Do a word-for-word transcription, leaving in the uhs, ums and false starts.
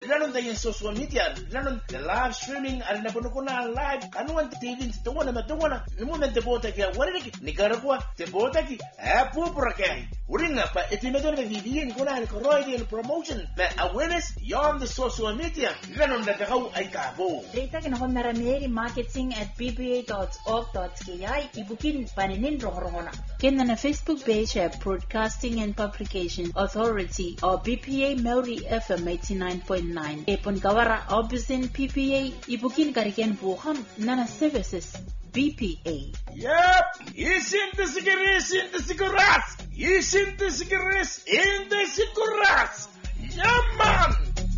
lanon da yin social media lanon the live streaming al na puno kuna live kanuan tilin to wana matungwana numun te bota ki wala ki nicaragua te bota ki a pupra kai uringa pa etimedo de vivien kuna al corroid promotion ma awareness on the social media lanon da kau ay kabo data ki nakon narameri marketing at b b a dot org dot k i ibukin paninin rongrongona ken na Facebook page at Broadcasting and Publication Authority or B P A Maori F M eighty-nine point nine epon kawara obisin P P A ibukin kariken buham nana services B P A. Yep, isin the cigarettes in the cigarettes, isin the cigarettes in the cigarettes. Yeah, man.